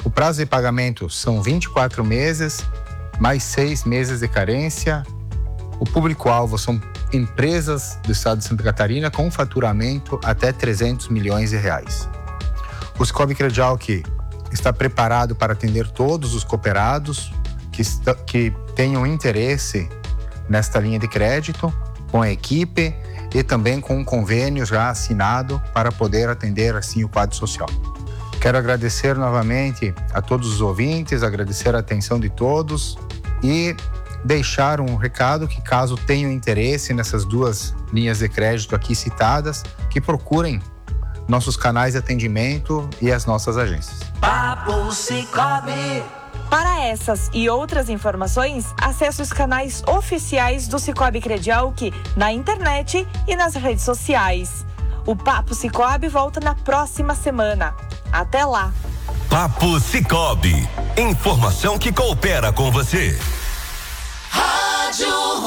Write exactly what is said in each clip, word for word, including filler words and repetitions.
O prazo de pagamento são vinte e quatro meses, mais seis meses de carência. O público-alvo são empresas do estado de Santa Catarina com faturamento até trezentos milhões de reais. O Cicobi Credial que está preparado para atender todos os cooperados que, está, que tenham interesse nesta linha de crédito, com a equipe e também com um convênio já assinado para poder atender assim o quadro social. Quero agradecer novamente a todos os ouvintes, agradecer a atenção de todos e deixar um recado que caso tenham interesse nessas duas linhas de crédito aqui citadas, que procurem nossos canais de atendimento e as nossas agências. Papo Cicobi. Para essas e outras informações, acesse os canais oficiais do Cicobi Credial que na internet e nas redes sociais. O Papo Cicobi volta na próxima semana. Até lá. Papo Cicobi. Informação que coopera com você. Rádio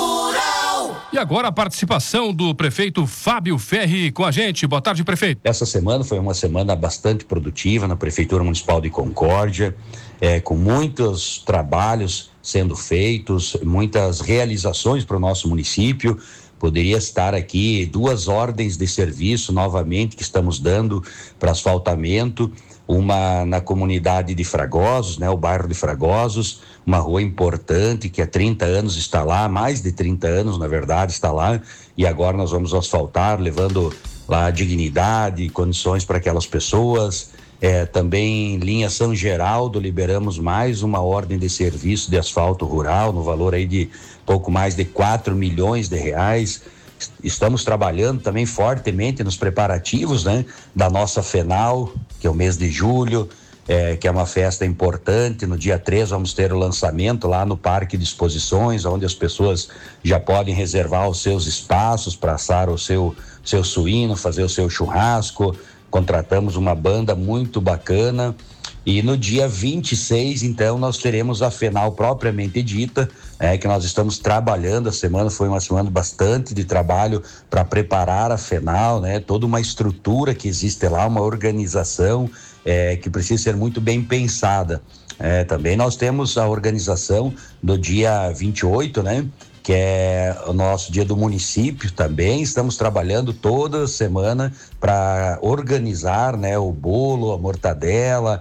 Rural. E agora a participação do prefeito Fábio Ferri com a gente. Boa tarde, prefeito. Essa semana foi uma semana bastante produtiva na Prefeitura Municipal de Concórdia, é, com muitos trabalhos sendo feitos, muitas realizações para o nosso município. Poderia estar aqui duas ordens de serviço novamente que estamos dando para asfaltamento, uma na comunidade de Fragosos, né, o bairro de Fragosos, uma rua importante que há trinta anos está lá, mais de trinta anos na verdade está lá, e agora nós vamos asfaltar, levando lá dignidade, condições para aquelas pessoas. É, também em linha São Geraldo liberamos mais uma ordem de serviço de asfalto rural no valor aí de pouco mais de quatro milhões de reais. Estamos trabalhando também fortemente nos preparativos, né, da nossa FENAL, que é o mês de julho, é, que é uma festa importante. No dia três vamos ter o lançamento lá no Parque de Exposições, onde as pessoas já podem reservar os seus espaços para assar o seu, seu suíno, fazer o seu churrasco. Contratamos uma banda muito bacana e no dia vinte e seis, então, nós teremos a FENAL propriamente dita, é, que nós estamos trabalhando. A semana foi uma semana bastante de trabalho para preparar a FENAL, né? Toda uma estrutura que existe lá, uma organização é, que precisa ser muito bem pensada. É, também nós temos a organização do dia vinte e oito, né? Que é o nosso dia do município também. Estamos trabalhando toda semana para organizar, né, o bolo, a mortadela,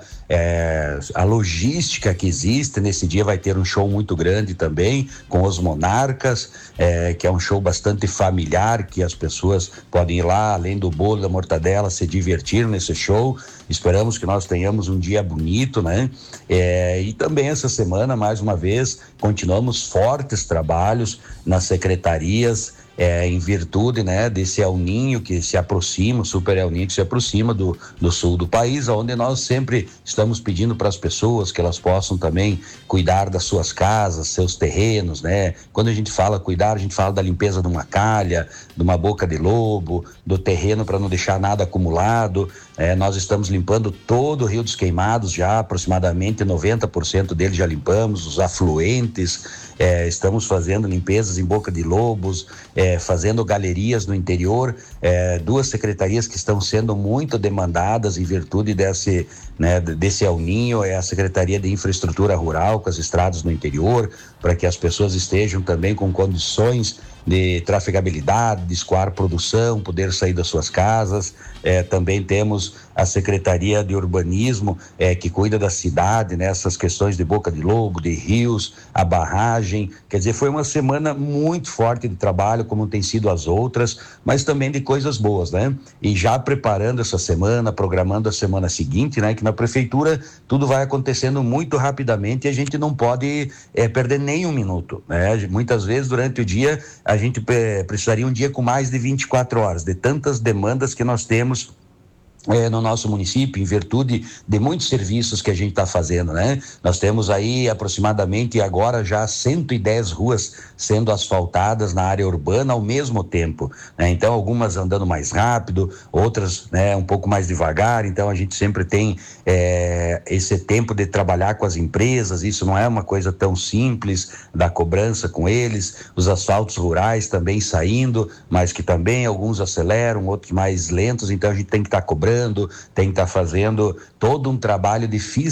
é, a logística que existe. Nesse dia vai ter um show muito grande também com os Monarcas, é, que é um show bastante familiar, que as pessoas podem ir lá, além do bolo, da mortadela, se divertir nesse show. Esperamos que nós tenhamos um dia bonito, né? É, e também essa semana, mais uma vez, continuamos fortes trabalhos nas secretarias, é, em virtude, né, desse El Ninho que se aproxima, o super El Ninho que se aproxima do, do sul do país, onde nós sempre estamos pedindo para as pessoas que elas possam também cuidar das suas casas, seus terrenos, né? Quando a gente fala cuidar, a gente fala da limpeza de uma calha, de uma boca de lobo, do terreno para não deixar nada acumulado. É, nós estamos limpando todo o Rio dos Queimados, já aproximadamente noventa por cento dele já limpamos, os afluentes. É, estamos fazendo limpezas em Boca de Lobos, é, fazendo galerias no interior, é, duas secretarias que estão sendo muito demandadas em virtude desse, né, desse El Ninho, é a Secretaria de Infraestrutura Rural, com as estradas no interior, para que as pessoas estejam também com condições de trafegabilidade, de escoar produção, poder sair das suas casas. É, também temos a Secretaria de Urbanismo, é, que cuida da cidade, né? Essas questões de Boca de Lobo, de rios, a barragem. Quer dizer, foi uma semana muito forte de trabalho, como tem sido as outras, mas também de coisas boas, né? E já preparando essa semana, programando a semana seguinte, né? Que na prefeitura tudo vai acontecendo muito rapidamente e a gente não pode é, perder nem um minuto, né? Muitas vezes durante o dia a gente é, precisaria um dia com mais de vinte e quatro horas, de tantas demandas que nós temos É, no nosso município, em virtude de muitos serviços que a gente está fazendo, né? Nós temos aí aproximadamente agora já cento e dez ruas sendo asfaltadas na área urbana ao mesmo tempo, né? Então algumas andando mais rápido, outras, né, um pouco mais devagar. Então a gente sempre tem é, esse tempo de trabalhar com as empresas. Isso não é uma coisa tão simples, da cobrança com eles. Os asfaltos rurais também saindo, mas que também alguns aceleram, outros mais lentos. Então a gente tem que estar tá cobrando, tem que estar tá fazendo todo um trabalho de